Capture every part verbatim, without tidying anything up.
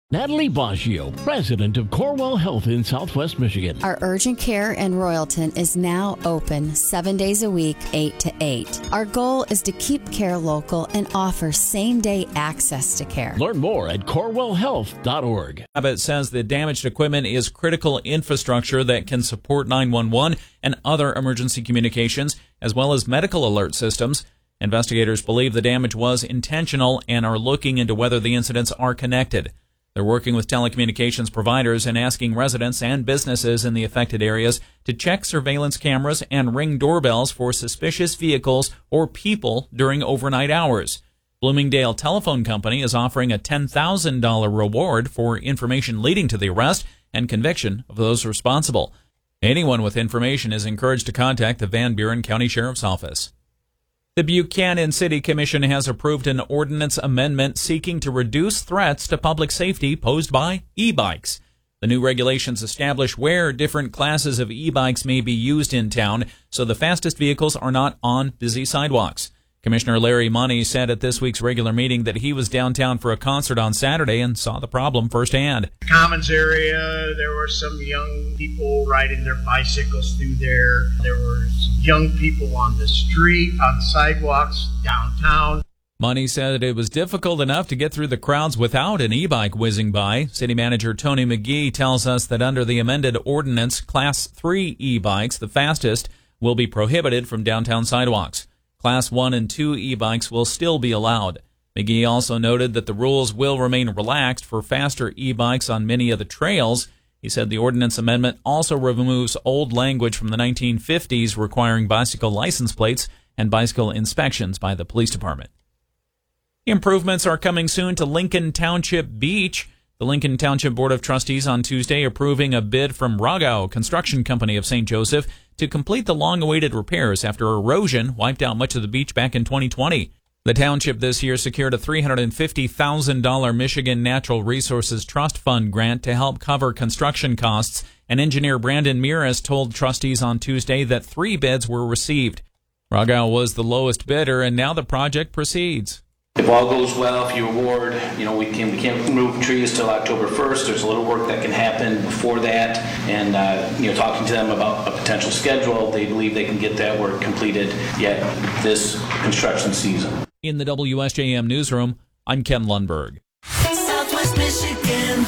Natalie Baggio, president of Corewell Health in Southwest Michigan. Our urgent care in Royalton is now open seven days a week, eight to eight. Our goal is to keep care local and offer same-day access to care. Learn more at corewell health dot org. Abbott says the damaged equipment is critical infrastructure that can support nine one one and other emergency communications, as well as medical alert systems. Investigators believe the damage was intentional and are looking into whether the incidents are connected. They're working with telecommunications providers and asking residents and businesses in the affected areas to check surveillance cameras and ring doorbells for suspicious vehicles or people during overnight hours. Bloomingdale Telephone Company is offering a ten thousand dollars reward for information leading to the arrest and conviction of those responsible. Anyone with information is encouraged to contact the Van Buren County Sheriff's Office. The Buchanan City Commission has approved an ordinance amendment seeking to reduce threats to public safety posed by e-bikes. The new regulations establish where different classes of e-bikes may be used in town, so the fastest vehicles are not on busy sidewalks. Commissioner Larry Money said at this week's regular meeting that he was downtown for a concert on Saturday and saw the problem firsthand. Commons area, there were some young people riding their bicycles through there. There were young people on the street, on the sidewalks, downtown. Money said it was difficult enough to get through the crowds without an e-bike whizzing by. City Manager Tony McGee tells us that under the amended ordinance, Class three e-bikes, the fastest, will be prohibited from downtown sidewalks. Class one and two e-bikes will still be allowed. McGee also noted that the rules will remain relaxed for faster e-bikes on many of the trails. He said the ordinance amendment also removes old language from the nineteen fifties requiring bicycle license plates and bicycle inspections by the police department. Improvements are coming soon to Lincoln Township Beach. The Lincoln Township Board of Trustees on Tuesday approving a bid from Ragau Construction Company of Saint Joseph to complete the long-awaited repairs after erosion wiped out much of the beach back in twenty twenty. The township this year secured a three hundred fifty thousand dollars Michigan Natural Resources Trust Fund grant to help cover construction costs, and engineer Brandon Meares told trustees on Tuesday that three bids were received. Ragau was the lowest bidder, and now the project proceeds. If all goes well, if you award, you know, we can we can't remove trees till October first. There's a little work that can happen before that, and uh, you know, talking to them about a potential schedule, they believe they can get that work completed yet this construction season. In the W S J M newsroom, I'm Ken Lundberg. Southwest Michigan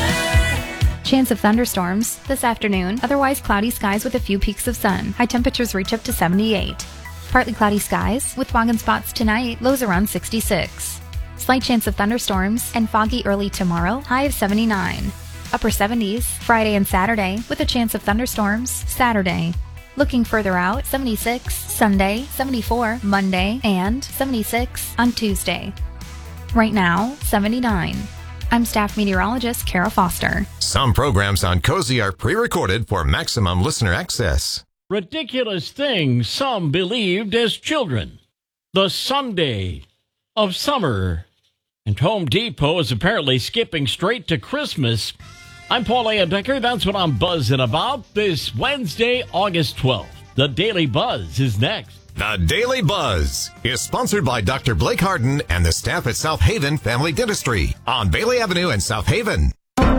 weather. Chance of thunderstorms this afternoon. Otherwise cloudy skies with a few peaks of sun. High temperatures reach up to seventy-eight. Partly cloudy skies with fog and spots tonight, lows around sixty-six. Slight chance of thunderstorms and foggy early tomorrow, high of seventy-nine. Upper seventies Friday and Saturday with a chance of thunderstorms Saturday. Looking further out, seventy-six Sunday, seventy-four Monday, and seventy-six on Tuesday. Right now, seventy-nine. I'm staff meteorologist Kara Foster. Some programs on Cozy are pre-recorded for maximum listener access. Ridiculous things some believed as children. The Sunday of summer. And Home Depot is apparently skipping straight to Christmas. I'm Paul Decker. That's what I'm buzzing about this Wednesday, August twelfth. The Daily Buzz is next. The Daily Buzz is sponsored by Doctor Blake Harden and the staff at South Haven Family Dentistry on Bailey Avenue in South Haven.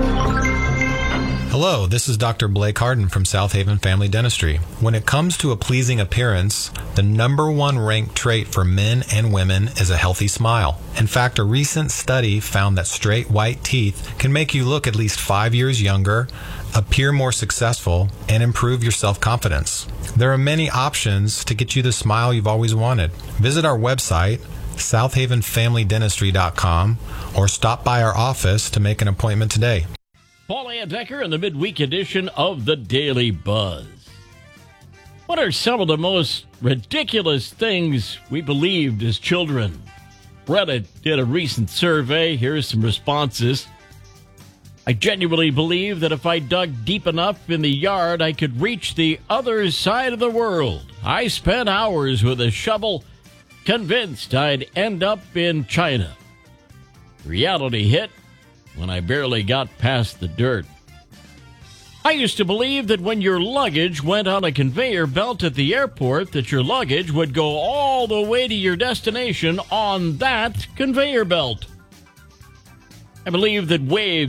Hello, this is Doctor Blake Harden from South Haven Family Dentistry. When it comes to a pleasing appearance, the number one ranked trait for men and women is a healthy smile. In fact, a recent study found that straight white teeth can make you look at least five years younger, appear more successful, and improve your self-confidence. There are many options to get you the smile you've always wanted. Visit our website, south haven family dentistry dot com, or stop by our office to make an appointment today. Paul Decker in the midweek edition of the Daily Buzz. What are some of the most ridiculous things we believed as children? Reddit did a recent survey. Here's some responses. I genuinely believe that if I dug deep enough in the yard, I could reach the other side of the world. I spent hours with a shovel, convinced I'd end up in China. Reality hit when I barely got past the dirt. I used to believe that when your luggage went on a conveyor belt at the airport, that your luggage would go all the way to your destination on that conveyor belt. I believe that waves